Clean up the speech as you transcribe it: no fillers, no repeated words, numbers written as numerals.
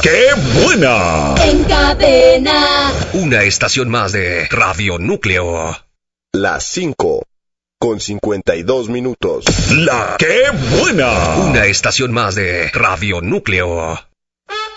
¡Qué buena! En Cadena. Una estación más de Radio Núcleo. Las 5 con 52 minutos. ¡La qué buena! Una estación más de Radio Núcleo.